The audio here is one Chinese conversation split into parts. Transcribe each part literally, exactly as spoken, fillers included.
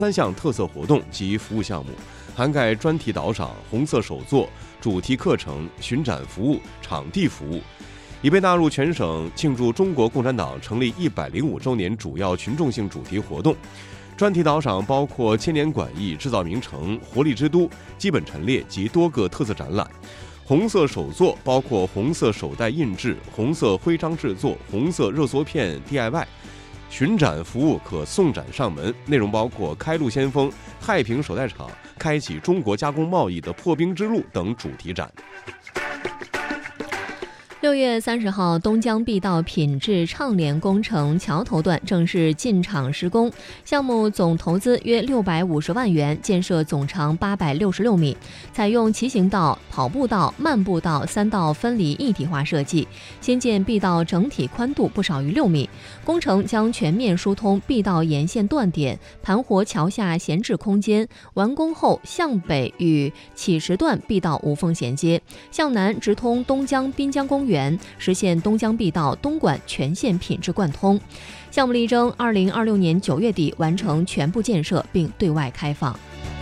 三项特色活动及服务项目，涵盖专题导赏、红色手作、主题课程、巡展服务、场地服务，已被纳入全省庆祝中国共产党成立一百零五周年主要群众性主题活动。专题导赏包括千年馆驿、制造名城、活力之都、基本陈列及多个特色展览。红色手作包括红色手袋印制、红色徽章制作、红色热缩片 D I Y。巡展服务可送展上门，内容包括开路先锋、太平手袋厂、开启中国加工贸易的破冰之路等主题展。 六月三十号，东江必道品质畅联工程桥头段正式进场施工，项目总投资约六百五十万元，建设总长八百六十六米，采用骑行道、跑步道、漫步道三道分离一体化设计。新建必道整体宽度不少于六米，工程将全面疏通必道沿线断点，盘活桥下闲置空间。完工后，向北与乞石段必道无缝衔接，向南直通东江滨江公园。实现东江必道东莞全线品质贯通。项目力争二零二六年九月底完成全部建设并对外开放。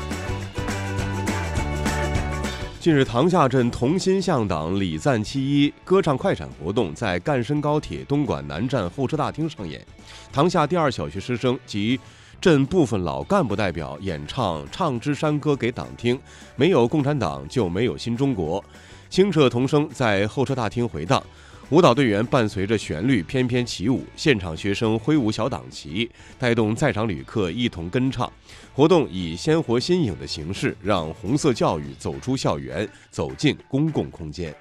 近日，塘厦镇同心向党礼赞七一歌唱快闪活动在赣深高铁东莞南站候车大厅上演。塘厦第二小学师生及镇部分老干部代表演唱《唱支山歌给党听》，没有共产党就没有新中国。清澈童声在候车大厅回荡，舞蹈队员伴随着旋律翩翩起舞，现场学生挥舞小党旗，带动在场旅客一同跟唱。活动以鲜活新颖的形式，让红色教育走出校园，走进公共空间。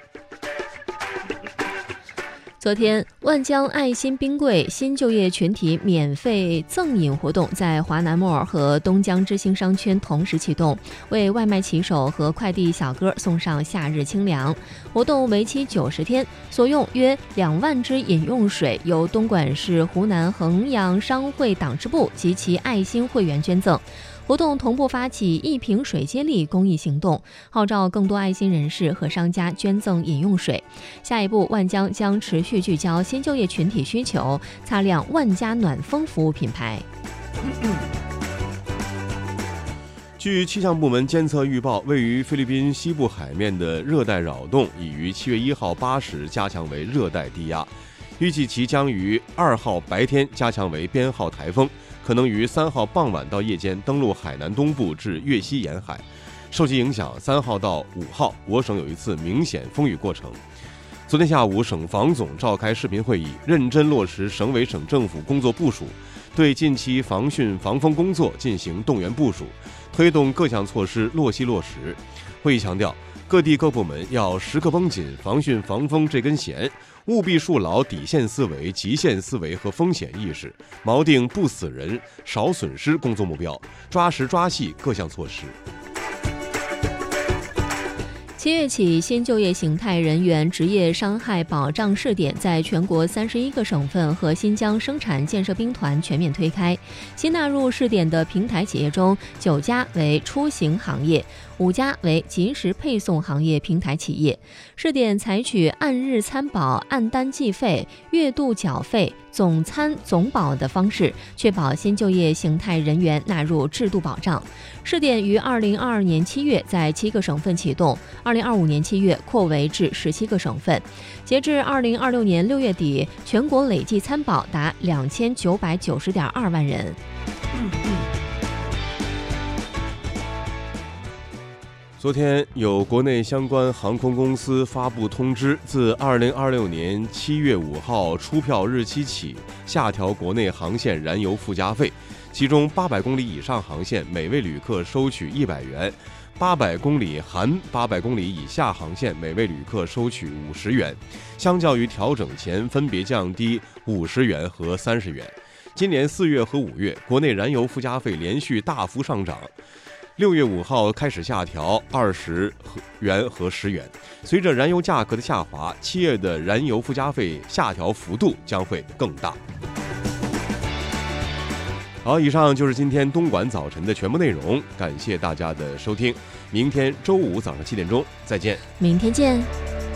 昨天，万江爱心冰柜新就业群体免费赠饮活动在华南 mall 和东江之星商圈同时启动，为外卖骑手和快递小哥送上夏日清凉。活动为期九十天，所用约两万支饮用水由东莞市湖南衡阳商会党支部及其爱心会员捐赠。活动同步发起一瓶水接力公益行动，号召更多爱心人士和商家捐赠饮用水。下一步，万江将持续聚焦新就业群体需求，擦亮万家暖风服务品牌。 据气象部门监测预报，位于菲律宾西部海面的热带扰动已于七月一号八时加强为热带低压，预计其将于二号白天加强为编号台风，可能于三号傍晚到夜间登陆海南东部至粤西沿海。受其影响，三号到五号，我省有一次明显风雨过程。昨天下午，省防总召开视频会议，认真落实省委省政府工作部署，对近期防汛防风工作进行动员部署，推动各项措施落细落实。会议强调，各地各部门要时刻绷紧防汛防风这根弦，务必树牢底线思维、极限思维和风险意识，锚定不死人、少损失工作目标，抓实抓细各项措施。 七月起，新就业形态人员职业伤害保障试点在全国三十一个省份和新疆生产建设兵团全面推开。新纳入试点的平台企业中，九家为出行行业，五家为即时配送行业平台企业。试点采取按日参保、按单计费、月度缴费、总参总保的方式，确保新就业形态人员纳入制度保障。试点于二零二二年七月在七个省份启动，二零二五年七月扩围至十七个省份。截至二零二六年六月底，全国累计参保达两千九百九十点二万人。嗯嗯昨天，有国内相关航空公司发布通知，自二零二六年七月五号出票日期起，下调国内航线燃油附加费，其中八百公里以上航线每位旅客收取一百元，八百公里含八百公里以下航线每位旅客收取五十元，相较于调整前分别降低五十元和三十元。今年四月和五月，国内燃油附加费连续大幅上涨。六月五号开始下调二十元和十元，随着燃油价格的下滑，七月的燃油附加费下调幅度将会更大。好，以上就是今天东莞早晨的全部内容，感谢大家的收听，明天周五早上七点钟再见。 明天见。